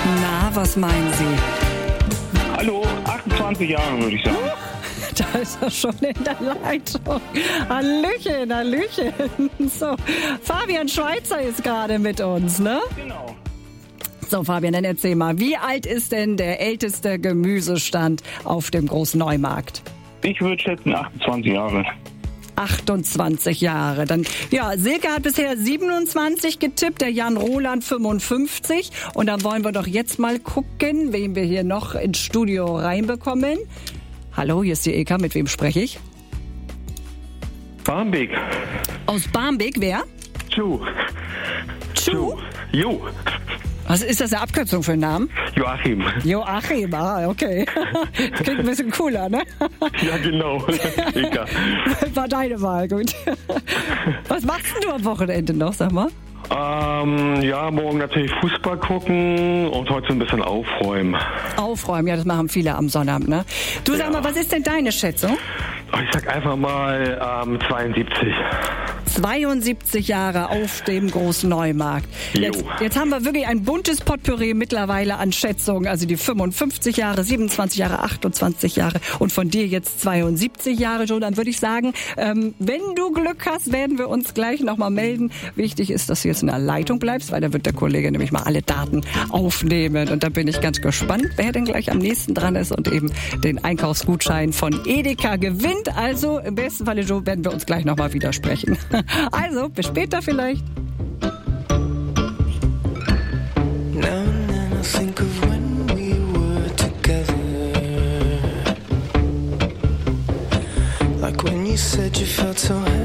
Na, was meinen Sie? Hallo, 28 Jahre würde ich sagen. Da ist er schon in der Leitung. Hallöchen, Hallöchen. So, Fabian Schweitzer ist gerade mit uns, ne? Genau. So, Fabian, dann erzähl mal, wie alt ist denn der älteste Gemüsestand auf dem Großneumarkt? Ich würde schätzen 28 Jahre. 28 Jahre. Dann, ja, Silke hat bisher 27 getippt, der Jan Roland 55. Und dann wollen wir doch jetzt mal gucken, wen wir hier noch ins Studio reinbekommen. Hallo, hier ist die Eka. Mit wem spreche ich? Barmbek. Aus Barmbek, wer? Chu. Jo. Was ist das, eine Abkürzung für einen Namen? Joachim. Joachim, okay. Klingt ein bisschen cooler, ne? Ja, genau. Eka. War deine Wahl, gut. Was machst denn du am Wochenende noch, sag mal? Ja, morgen natürlich Fußball gucken und heute so ein bisschen aufräumen. Aufräumen, ja, das machen viele am Sonnabend, ne? Du, sag mal, was ist denn deine Schätzung? Ich sag einfach mal 72. 72 Jahre auf dem Großneumarkt. Jetzt haben wir wirklich ein buntes Potpourri mittlerweile an Schätzungen. Also die 55 Jahre, 27 Jahre, 28 Jahre und von dir jetzt 72 Jahre schon. Dann würde ich sagen, wenn du Glück hast, werden wir uns gleich nochmal melden. Wichtig ist, dass du jetzt in der Leitung bleibst, weil da wird der Kollege nämlich mal alle Daten aufnehmen. Und da bin ich ganz gespannt, wer denn gleich am nächsten dran ist und eben den Einkaufsgutschein von Edeka gewinnt. Also im besten Falle, Joe, werden wir uns gleich nochmal widersprechen. Also, bis später vielleicht. Now and then I think of when we were together. Like when you said you felt so happy.